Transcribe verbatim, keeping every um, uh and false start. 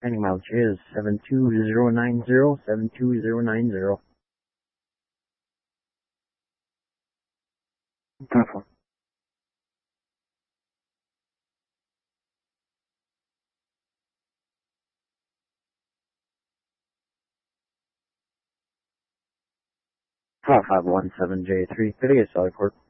Landing mileage is seven two zero nine zero, seven two zero nine zero. Platform. five five one seven J three, Vidalia Solid Port.